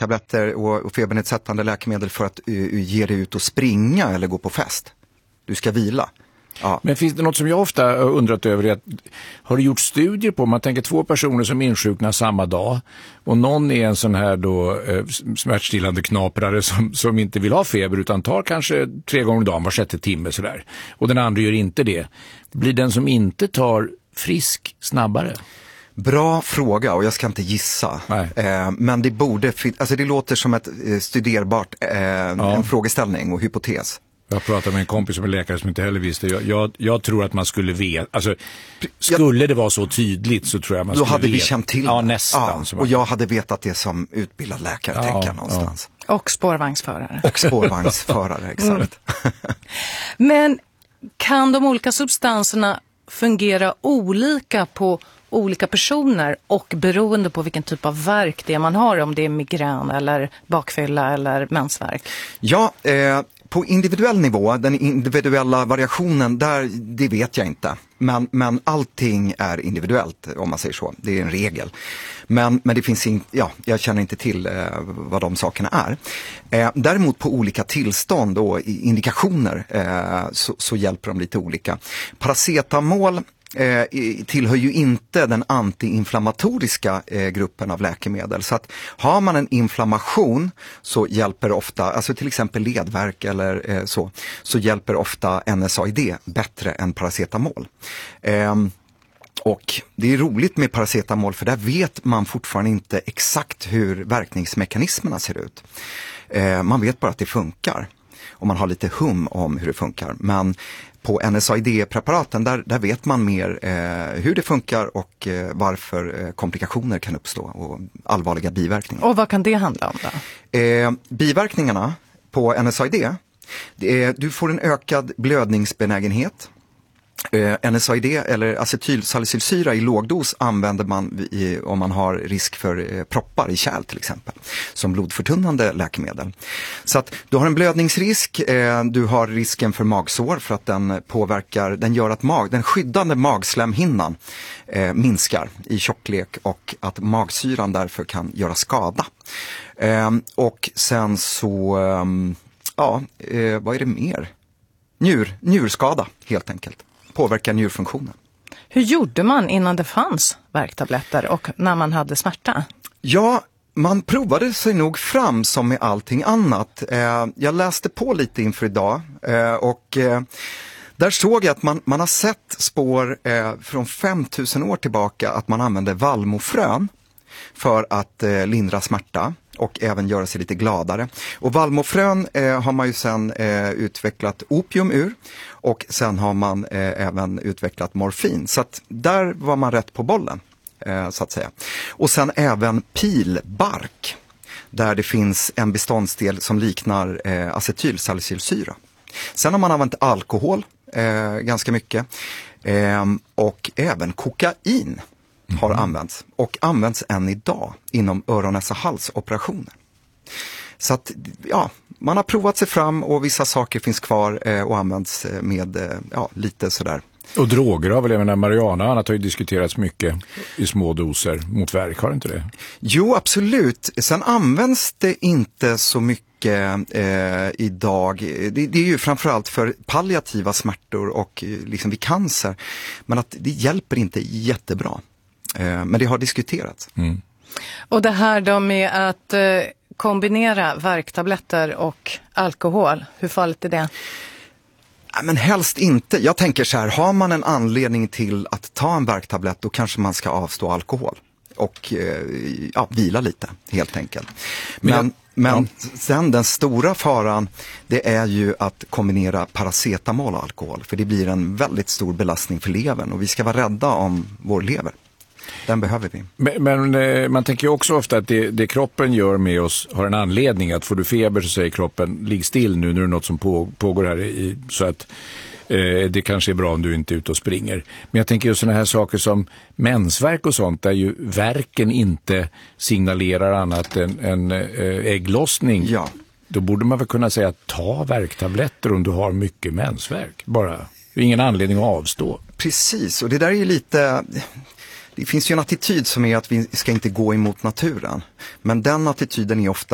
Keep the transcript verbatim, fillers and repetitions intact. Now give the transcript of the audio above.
värktabletter och, och febernedsättande läkemedel för att uh, ge dig ut och springa eller gå på fest. Du ska vila. Ja. Men finns det något som jag ofta har undrat över är att, har du gjort studier på, man tänker två personer som insjuknar samma dag och någon är en sån här då eh, smärtstillande knaprare som, som inte vill ha feber utan tar kanske tre gånger om dagen var sjätte timme sådär och den andra gör inte det. Blir den som inte tar frisk snabbare? Bra fråga och jag ska inte gissa. Eh, men det borde, alltså det låter som ett eh, studerbart eh, ja. en frågeställning och hypotes. Jag pratade med en kompis som är läkare som inte heller visste. Jag, jag, jag tror att man skulle veta. Alltså, skulle det vara så tydligt så tror jag man då skulle hade veta. vi känt till ja, nästan. Ja, och jag hade vetat det som utbildad läkare, ja, tänker jag någonstans. Ja. Och spårvagnsförare. Och spårvagnsförare, exakt. Mm. Men kan de olika substanserna fungera olika på olika personer och beroende på vilken typ av värk det är man har, om det är migrän eller bakfylla eller mensvärk? Ja, eh, på individuell nivå, den individuella variationen, där, det vet jag inte. Men, men allting är individuellt, om man säger så. Det är en regel. Men, men det finns in, ja, jag känner inte till eh, vad de sakerna är. Eh, däremot på olika tillstånd och indikationer eh, så, så hjälper de lite olika. Paracetamol Eh, tillhör ju inte den antiinflammatoriska eh, gruppen av läkemedel. Så att har man en inflammation så hjälper ofta, alltså till exempel ledvärk eller eh, så, så hjälper ofta N S A I D bättre än paracetamol. Eh, och det är roligt med paracetamol för där vet man fortfarande inte exakt hur verkningsmekanismerna ser ut. Eh, man vet bara att det funkar och man har lite hum om hur det funkar. Men på N S A I D-preparaten, där, där vet man mer eh, hur det funkar och eh, varför eh, komplikationer kan uppstå och allvarliga biverkningar. Och vad kan det handla om då? Eh, biverkningarna på N S A I D, det är, du får en ökad blödningsbenägenhet. Eh, N S A I D eller acetylsalicylsyra i lågdos använder man i, om man har risk för eh, proppar i kärl till exempel, som blodförtunnande läkemedel. Så att du har en blödningsrisk, eh, du har risken för magsår för att den påverkar, den gör att mag, den skyddande magslemhinnan eh, minskar i tjocklek och att magsyran därför kan göra skada. Eh, och sen så, eh, ja, eh, vad är det mer? Njur, njurskada helt enkelt. Påverkar njurfunktionen. Hur gjorde man innan det fanns värktabletter och när man hade smärta? Ja, man provade sig nog fram som med allting annat. Eh, jag läste på lite inför idag eh, och eh, där såg jag att man, man har sett spår eh, från fem tusen år tillbaka att man använde vallmofrön för att eh, lindra smärta och även göra sig lite gladare. Och vallmofrön eh, har man ju sen eh, utvecklat opium ur och sen har man eh, även utvecklat morfin. Så att där var man rätt på bollen, eh, så att säga. Och sen även pilbark, där det finns en beståndsdel som liknar eh, acetylsalicylsyra. Sen har man använt alkohol eh, ganska mycket eh, och även kokain har använts och används än idag inom öron-, näsa-, halsoperationer. Så att, ja, man har provat sig fram och vissa saker finns kvar eh, och används med eh, ja, lite sådär. Och droger har väl, jag menar, marijuana annat har ju diskuterats mycket i små doser mot värk, har inte det? Jo, absolut. Sen används det inte så mycket eh, idag. Det, det är ju framförallt för palliativa smärtor och eh, liksom vid cancer. Men att det hjälper inte jättebra. Men det har diskuterats. Mm. Och det här då med att eh, kombinera värktabletter och alkohol, hur farligt är det? Ja, men helst inte. Jag tänker så här, har man en anledning till att ta en värktablett, då kanske man ska avstå alkohol. Och eh, ja, vila lite, helt enkelt. Men, men, men ja. Sen den stora faran, det är ju att kombinera paracetamol och alkohol. För det blir en väldigt stor belastning för levern och vi ska vara rädda om vår lever. Den behöver vi. Men, men man tänker ju också ofta att det, det kroppen gör med oss har en anledning. Att får du feber så säger kroppen, ligg still nu, nu är det något som på, pågår här i, så att eh, det kanske är bra om du inte är ute och springer. Men jag tänker ju sådana här saker som mensvärk och sånt, där ju värken inte signalerar annat än, än eh, ägglossning. Ja. Då borde man väl kunna säga ta värktabletter om du har mycket mensvärk. Bara, ingen anledning att avstå. Precis, och det där är ju lite... Det finns ju en attityd som är att vi ska inte gå emot naturen. Men den attityden är ofta